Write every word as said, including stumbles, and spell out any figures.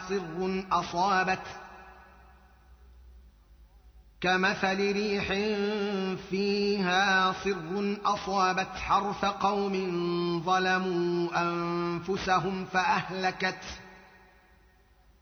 صر أصابت كمثل ريح فيها صر أصابت حرث قوم ظلموا أنفسهم فأهلكته